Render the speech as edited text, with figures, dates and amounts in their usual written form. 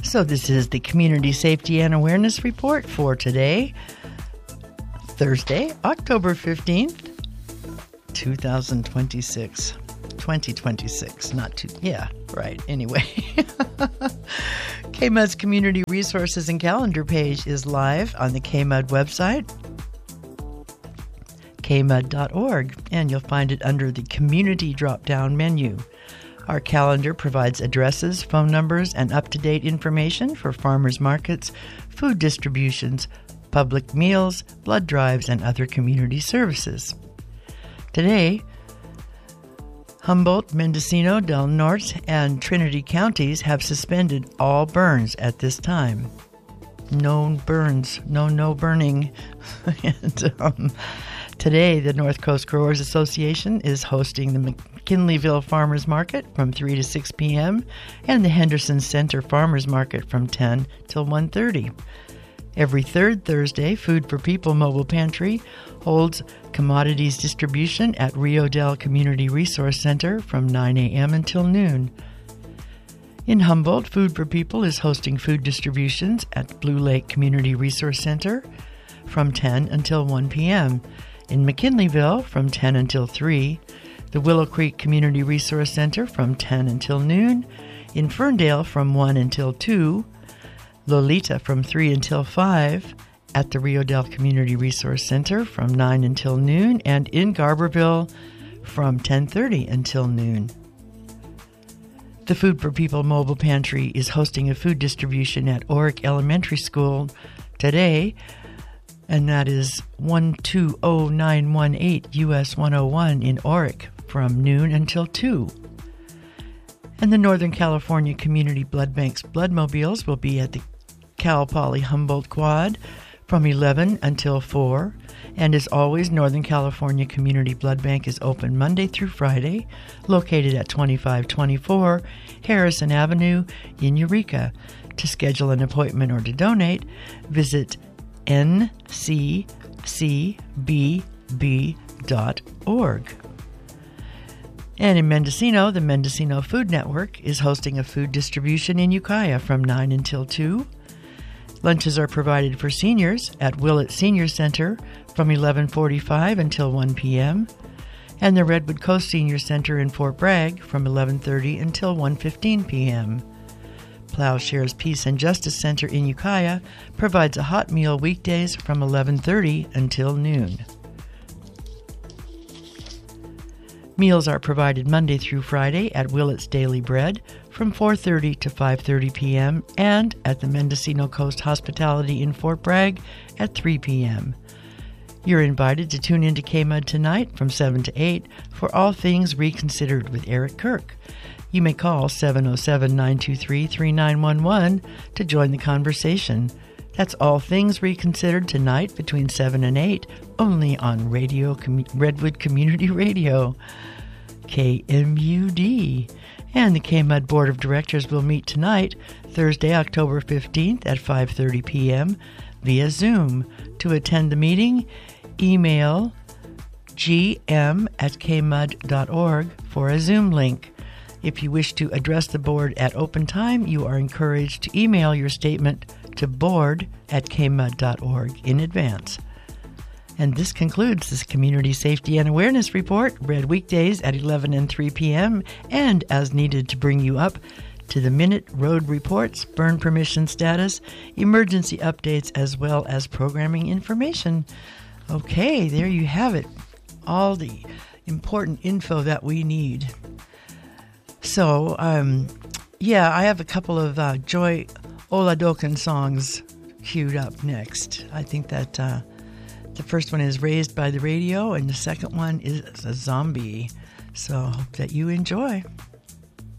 So this is the Community Safety and Awareness Report for today, Thursday, October 15th, 2026. 2026, not two. Yeah, right. Anyway, KMUD's Community Resources and Calendar page is live on the KMUD website, kmud.org, and you'll find it under the Community drop-down menu. Our calendar provides addresses, phone numbers, and up-to-date information for farmers markets, food distributions, public meals, blood drives, and other community services. Today, Humboldt, Mendocino, Del Norte, and Trinity counties have suspended all burns at this time. No burns, no burning. And, today, the North Coast Growers Association is hosting the McKinleyville Farmers Market from 3 to 6 p.m. and the Henderson Center Farmers Market from 10 till 1:30. Every third Thursday, Food for People Mobile Pantry holds commodities distribution at Rio Dell Community Resource Center from 9 a.m. until noon. In Humboldt, Food for People is hosting food distributions at Blue Lake Community Resource Center from 10 until 1 p.m. In McKinleyville from 10 until 3, the Willow Creek Community Resource Center from 10 until noon, in Ferndale from 1 until 2, Lolita from 3 until 5, at the Rio Dell Community Resource Center from 9 until noon, and in Garberville from 10:30 until noon. The Food for People Mobile Pantry is hosting a food distribution at Orick Elementary School today, and that is 120918 US 101 in Orick from noon until 2. And the Northern California Community Blood Bank's Bloodmobiles will be at the Cal Poly Humboldt Quad from 11 until 4. And as always, Northern California Community Blood Bank is open Monday through Friday, located at 2524 Harrison Avenue in Eureka. To schedule an appointment or to donate, visit nccbb.org. And in Mendocino, the Mendocino Food Network is hosting a food distribution in Ukiah from 9 until 2. Lunches are provided for seniors at Willett Senior Center from 11:45 until 1 p.m. and the Redwood Coast Senior Center in Fort Bragg from 11:30 until 1:15 p.m. Plowshares Peace and Justice Center in Ukiah provides a hot meal weekdays from 11:30 until noon. Meals are provided Monday through Friday at Willett's Daily Bread from 4:30 to 5:30 p.m. and at the Mendocino Coast Hospitality in Fort Bragg at 3 p.m. You're invited to tune into KMUD tonight from 7 to 8 for All Things Reconsidered with Eric Kirk. You may call 707-923-3911 to join the conversation. That's All Things Reconsidered tonight between 7 and 8, only on Redwood Community Radio, KMUD. And the KMUD Board of Directors will meet tonight, Thursday, October 15th at 5:30 p.m. via Zoom. To attend the meeting, email gm@kmud.org for a Zoom link. If you wish to address the board at open time, you are encouraged to email your statement to board@kmud.org in advance. And this concludes this Community Safety and Awareness Report, read weekdays at 11 and 3 p.m. and as needed to bring you up to the minute road reports, burn permission status, emergency updates, as well as programming information. Okay, there you have it. All the important info that we need. So, I have a couple of Joy Oladokan songs queued up next. I think that the first one is Raised by the Radio, and the second one is a Zombie. So I hope that you enjoy.